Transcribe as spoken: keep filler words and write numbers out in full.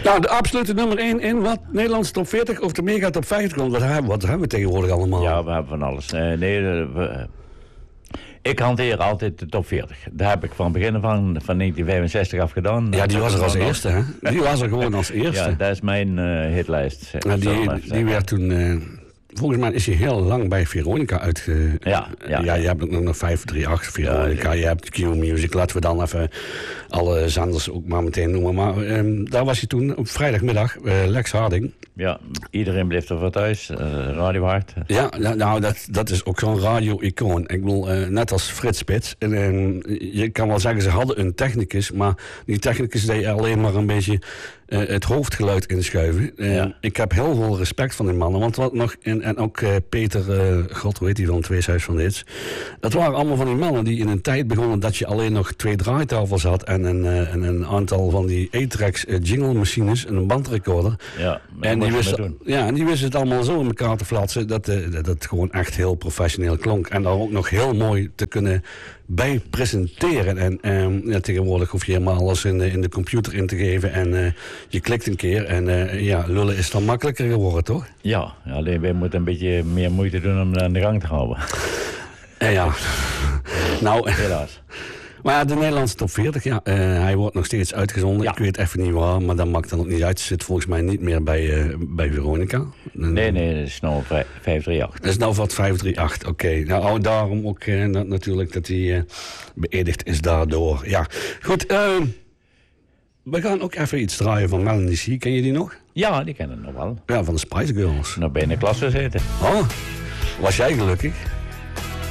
Nou, de absolute nummer één in wat? Nederlandse top veertig of de mega top vijftig? Want wat hebben, wat hebben we tegenwoordig allemaal? Ja, we hebben van alles. Uh, nee, we, ik hanteer altijd de top veertig. Daar heb ik van begin van, van negentien vijfenzestig af gedaan. Ja, die was er als eerste, hè? Die was er gewoon als eerste. Ja, dat is mijn uh, hitlijst. Ja, die, die werd toen... Uh, volgens mij is hij heel lang bij Veronica uitge... Ja, ja, ja, je hebt ook nog vijf drie acht Veronica, ja, ja. Je hebt Q-Music. Laten we dan even alle zenders ook maar meteen noemen. Maar um, daar was hij toen op vrijdagmiddag, uh, Lex Harding. Ja, iedereen bleef er voor thuis, uh, Radio Hard. Ja, nou, dat, dat is ook zo'n radio-icoon. Ik bedoel, uh, net als Frits Spits. En, um, je kan wel zeggen, ze hadden een technicus, maar die technicus deed alleen maar een beetje uh, het hoofdgeluid inschuiven. Uh, ja. Ik heb heel veel respect van die mannen, want wat nog, en, en ook uh, Peter, uh, god, hoe heet die van het Weeshuis van Hits. Dat waren allemaal van die mannen die in een tijd begonnen dat je alleen nog twee draaitafels had en een, uh, en een aantal van die A-Trax uh, jingle machines en een bandrecorder. Ja, en die wisten, ja, en die wisten het allemaal zo in elkaar te flatsen dat, uh, dat het gewoon echt heel professioneel klonk. En daar ook nog heel mooi te kunnen bij presenteren. En um, ja, tegenwoordig hoef je helemaal alles in de, in de computer in te geven en uh, je klikt een keer en uh, ja, lullen is dan makkelijker geworden, toch? Ja, alleen wij moeten een beetje meer moeite doen om aan de gang te houden. Uh, ja, nou... Helaas. Maar ja, de Nederlandse top veertig, ja, uh, hij wordt nog steeds uitgezonden. Ja. Ik weet even niet waar, maar dat maakt dan ook niet uit. Zit volgens mij niet meer bij, uh, bij Veronica. Nee, nee, dat is nou vijf drie acht. Dat is nou wat vijf drie acht, oké. Okay. Nou, daarom ook uh, dat, natuurlijk dat hij uh, beëdigd is daardoor. Ja, goed. Uh, we gaan ook even iets draaien van Melanie C. Ken je die nog? Ja, die ken ik nog wel. Ja, van de Spice Girls. Nog bij in de klas gezeten. Oh, was jij gelukkig?